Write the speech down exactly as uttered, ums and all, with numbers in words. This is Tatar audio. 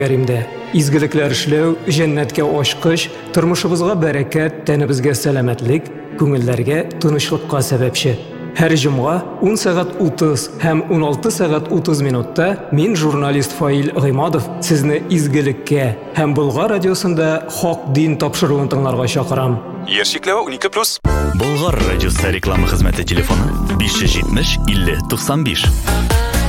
Kerimde izgilikler işlev, jannatga oshqish, turmushimizga barakat, tanimizga salomatlik, ko'ngillarga tinchlikqa sababchi. Her jum'a o'n soat o'ttiz ham o'n olti soat o'ttiz minutda men jurnalist Foil G'iymodov sizni izgilikka ham Bulg'or radiosida Haq din topshiruvini tinglarga chaqiraman. Yer cheklavi o'n ikki plus. Bulg'or radiosi reklama xizmati telefoni besh yuz yetmish ellik to'qson besh.